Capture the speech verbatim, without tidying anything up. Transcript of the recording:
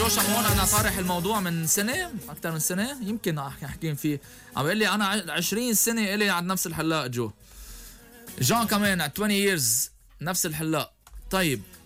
جو شمعون انا طارح الموضوع من سنه اكثر من سنه يمكن حكيم فيه. عم بيقول لي انا عشرين سنه الي عند نفس الحلاق جو. جان كمان عشرين years نفس الحلاق. طيب